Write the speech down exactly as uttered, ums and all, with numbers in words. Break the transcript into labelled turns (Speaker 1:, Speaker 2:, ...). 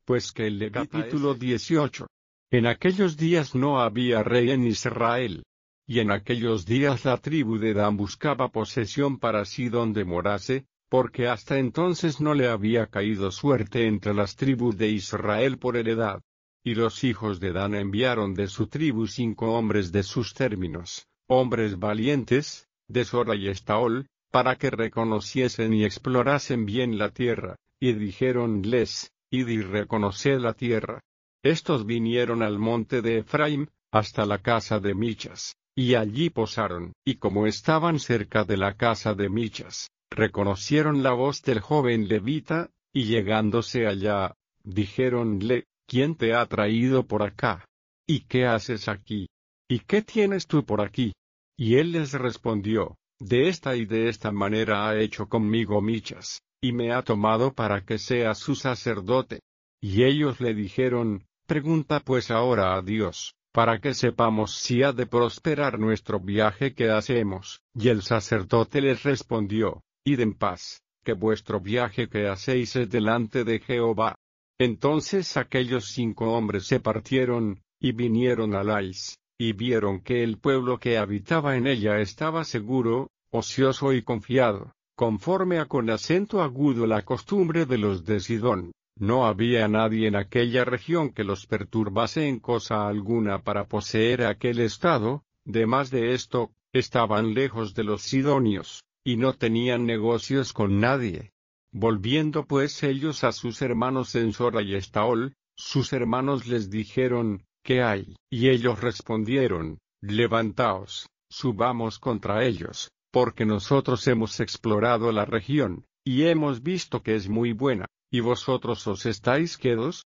Speaker 1: Pues que el capítulo dieciocho. En aquellos días no había rey en Israel. Y en aquellos días la tribu de Dan buscaba posesión para sí donde morase, porque hasta entonces no le había caído suerte entre las tribus de Israel por heredad. Y los hijos de Dan enviaron de su tribu cinco hombres de sus términos, hombres valientes, de Sora y Estaol, para que reconociesen y explorasen bien la tierra, y dijéronles, id y reconoced la tierra. Estos vinieron al monte de Efraim, hasta la casa de Michas, y allí posaron, y como estaban cerca de la casa de Michas, reconocieron la voz del joven levita, y llegándose allá, dijéronle, ¿quién te ha traído por acá? ¿Y qué haces aquí? ¿Y qué tienes tú por aquí? Y él les respondió, de esta y de esta manera ha hecho conmigo Michas, y me ha tomado para que sea su sacerdote. Y ellos le dijeron, pregunta pues ahora a Dios, para que sepamos si ha de prosperar nuestro viaje que hacemos. Y el sacerdote les respondió, id en paz, que vuestro viaje que hacéis es delante de Jehová. Entonces aquellos cinco hombres se partieron, y vinieron a Lais, y vieron que el pueblo que habitaba en ella estaba seguro, ocioso y confiado, conforme a con acento agudo la costumbre de los de Sidón. No había nadie en aquella región que los perturbase en cosa alguna para poseer aquel estado, demás de esto, estaban lejos de los sidonios, y no tenían negocios con nadie. Volviendo pues ellos a sus hermanos en Sora y Estaol, sus hermanos les dijeron, ¿qué hay? Y ellos respondieron, levantaos, subamos contra ellos, porque nosotros hemos explorado la región, y hemos visto que es muy buena. ¿Y vosotros os estáis quedos?